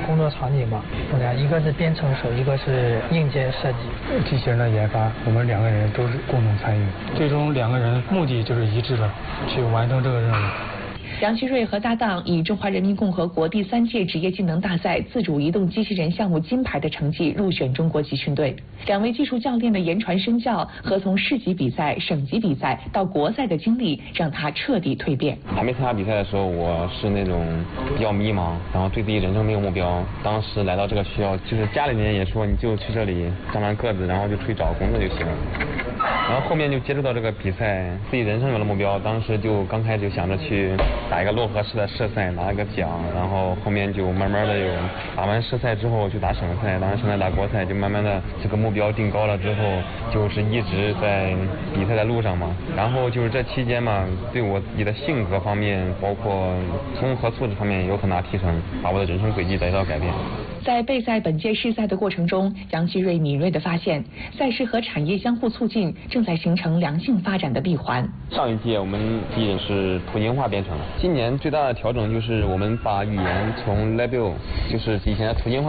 工作场景吧，一个是编程手，一个是硬件设计。机器人的研发，我们2个人都是共同参与，最终2个人目的就是一致的，去完成这个任务。 杨奇瑞和搭档以中华人民共和国第3届职业技能大赛自主移动机器人项目金牌的成绩入选中国集训队。2位技术教练的言传身教和从市级比赛、省级比赛到国赛的经历，让他彻底蜕变。 还没参加比赛的时候，我是那种比较迷茫，然后对自己人生没有目标。当时来到这个学校，就是家里人也说你就去这里长长个子，然后就出去找工作就行了。然后后面就接触到这个比赛，自己人生有了目标，当时就刚开始就想着去打一个漯河市的市赛，拿一个奖，然后后面就慢慢的有打完市赛之后去打省赛，打完省赛打国赛，就慢慢的这个目标定高了之后，就是一直在比赛的路上嘛。然后就是这期间嘛，对我自己的性格方面，包括综合素质方面有很大提升，把我的人生轨迹得到改变。 在备赛本届市赛的过程中，杨奇瑞敏锐地发现，赛事和产业相互促进，正在形成良性发展的闭环。 上一届我们第一是图形化编程，今年最大的调整就是我们把语言从 Level 就是以前的图形化